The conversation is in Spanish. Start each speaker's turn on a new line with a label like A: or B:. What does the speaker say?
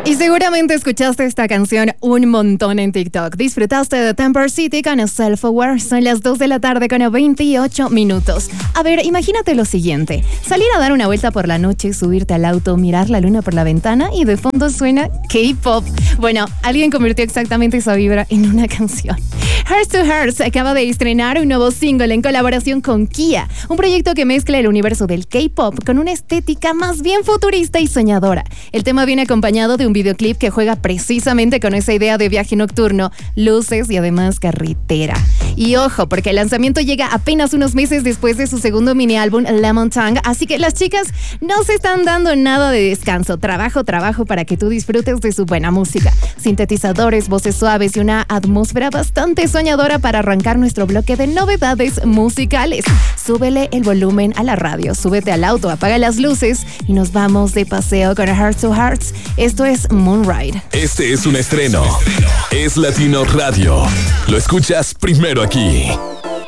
A: Y seguramente escuchaste esta canción un montón en TikTok. Disfrutaste de Temper City con Self-Aware. Son las 2 de la tarde con 28 minutos. A ver, imagínate lo siguiente. Salir a dar una vuelta por la noche, subirte al auto, mirar la luna por la ventana y de fondo suena K-pop. Bueno, alguien convirtió exactamente esa vibra en una canción. Hearts to Hearts acaba de estrenar un nuevo single en colaboración con Kia, un proyecto que mezcla el universo del K-pop con una estética más bien futurista y soñadora. El tema viene acompañado de un videoclip que juega precisamente con esa idea de viaje nocturno, luces y además carretera. Y ojo, porque el lanzamiento llega apenas unos meses después de su segundo mini álbum Lemon Tongue, así que las chicas no se están dando nada de descanso. Trabajo para que tú disfrutes de su buena música. Sintetizadores, voces suaves y una atmósfera bastante soñadora para arrancar nuestro bloque de novedades musicales. Súbele el volumen a la radio, súbete al auto, apaga las luces y nos vamos de paseo con Hearts to Hearts. Esto es Moonride.
B: Este es un estreno. Es Latino Radio. Lo escuchas primero aquí.